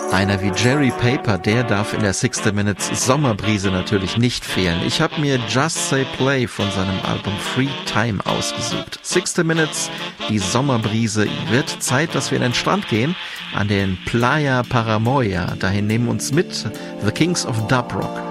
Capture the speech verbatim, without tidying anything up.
Einer wie Jerry Paper, der darf in der sixty Minutes Sommerbrise natürlich nicht fehlen. Ich habe mir Just Say Play von seinem Album Free Time ausgesucht. sixty Minutes, die Sommerbrise, wird Zeit, dass wir in den Strand gehen, an den Playa Paramoya. Dahin nehmen uns mit The Kings of Dub Rock.